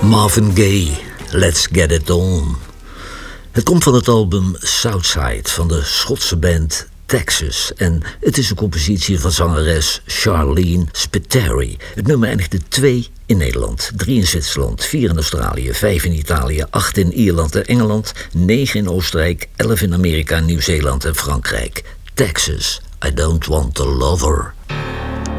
Marvin Gaye, Let's Get It On. Het komt van het album Southside van de Schotse band Texas. En het is een compositie van zangeres Charlene Spiteri. Het nummer eindigde 2 in Nederland, 3 in Zwitserland, 4 in Australië, 5 in Italië, 8 in Ierland en Engeland, 9 in Oostenrijk, 11 in Amerika, Nieuw-Zeeland en Frankrijk. Texas, I Don't Want a Lover.